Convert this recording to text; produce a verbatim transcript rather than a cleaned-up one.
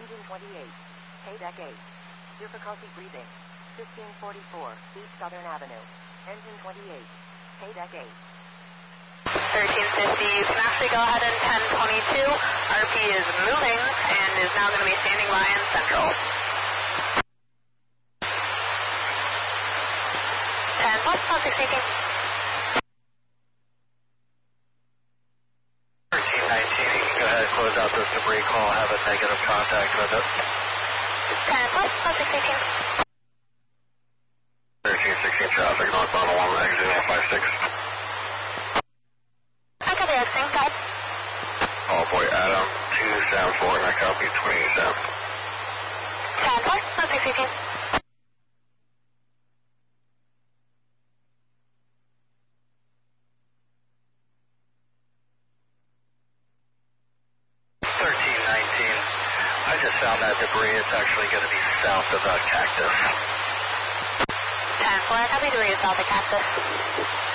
Engine twenty-eight. K deck eight. Difficulty breathing. fifteen forty-four East Southern Avenue. Engine twenty-eight. K deck eight. thirteen fifty, Smash, go ahead in ten twenty-two. R P is moving and is now going to be standing by in Central. ten plus, traffic speaking. thirteen nineteen, you can go ahead and close out this debris call, have a negative contact with it. ten plus, traffic speaking. thirteen sixteen traffic, northbound along exit one five six. I got the exiting, go. Oh boy, Adam, two seven four, and I copy twenty-seven. ten plus, traffic speaking. thirteen nineteen, I just found that debris. It's actually going to be south of uh, Cactus. ten four, copy three, south of Cactus.